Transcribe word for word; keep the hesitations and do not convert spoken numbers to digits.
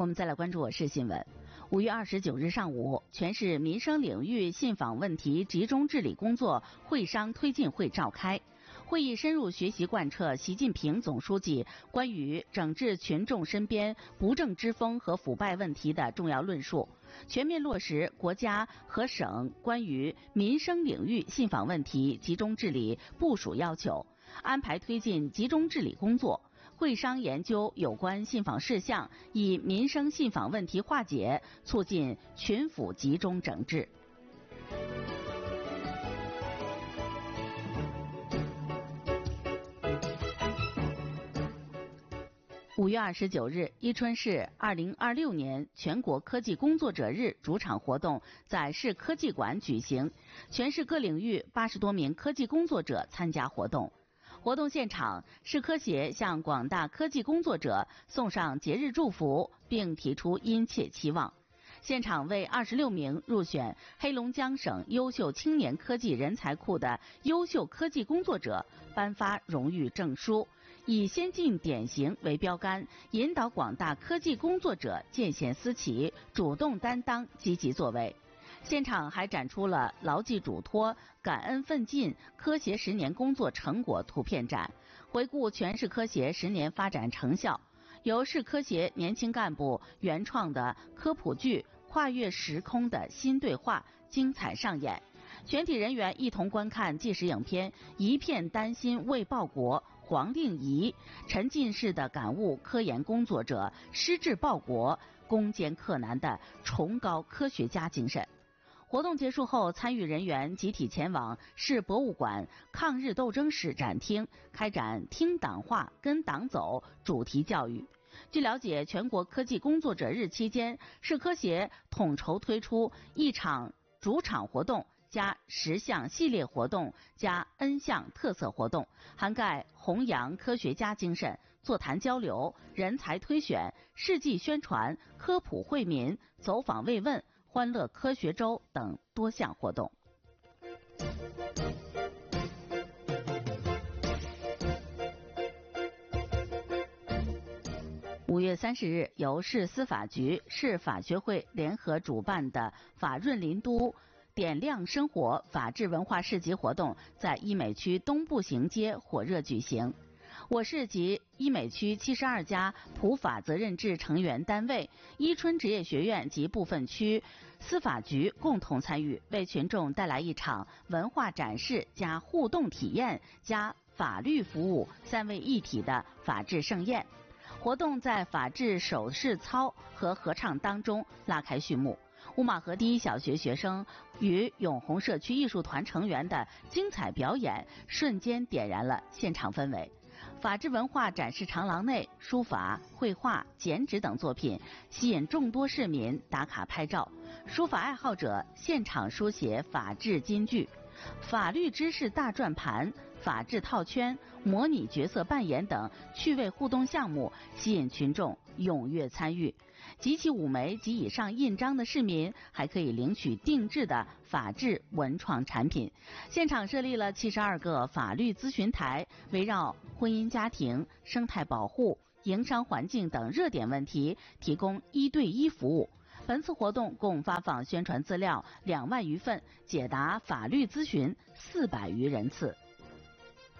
我们再来关注我市新闻。五月二十九日上午，全市民生领域信访问题集中治理工作会商推进会召开。会议深入学习贯彻习近平总书记关于整治群众身边不正之风和腐败问题的重要论述，全面落实国家和省关于民生领域信访问题集中治理部署要求，安排推进集中治理工作。会商研究有关信访事项，以民生信访问题化解，促进群腐集中整治。五月二十九日，伊春市二零二六年全国科技工作者日主场活动在市科技馆举行，全市各领域八十多名科技工作者参加活动。活动现场，市科协向广大科技工作者送上节日祝福，并提出殷切期望。现场为二十六名入选黑龙江省优秀青年科技人才库的优秀科技工作者颁发荣誉证书，以先进典型为标杆，引导广大科技工作者见贤思齐，主动担当，积极作为。现场还展出了牢记嘱托、感恩奋进科协十年工作成果图片展，回顾全市科协十年发展成效。由市科协年轻干部原创的科普剧《跨越时空的新对话》精彩上演，全体人员一同观看纪实影片《一片丹心为报国》，黄令仪沉浸式的感悟科研工作者矢志报国、攻坚克难的崇高科学家精神。活动结束后，参与人员集体前往市博物馆抗日斗争史展厅，开展听党话跟党走主题教育。据了解，全国科技工作者日期间，市科协统筹推出一场主场活动加十项系列活动加 N 项特色活动，涵盖弘扬科学家精神、座谈交流、人才推选、事迹宣传、科普惠民、走访慰问、欢乐科学周等多项活动。五月三十日，由市司法局、市法学会联合主办的法润林都点亮生活法治文化市集活动在医美区东部行街火热举行。我市及医美区七十二家普法责任制成员单位、伊春职业学院及部分区司法局共同参与，为群众带来一场文化展示加互动体验加法律服务三位一体的法治盛宴。活动在法治手势操和合唱当中拉开序幕。乌马河第一小学学生与永红社区艺术团成员的精彩表演，瞬间点燃了现场氛围。法治文化展示长廊内，书法、绘画、剪纸等作品吸引众多市民打卡拍照，书法爱好者现场书写法治金句，法律知识大转盘、法治套圈、模拟角色扮演等趣味互动项目吸引群众踊跃参与。集齐五枚及以上印章的市民还可以领取定制的法治文创产品。现场设立了七十二个法律咨询台，围绕婚姻家庭、生态保护、营商环境等热点问题提供一对一服务。本次活动共发放宣传资料两万余份，解答法律咨询四百余人次。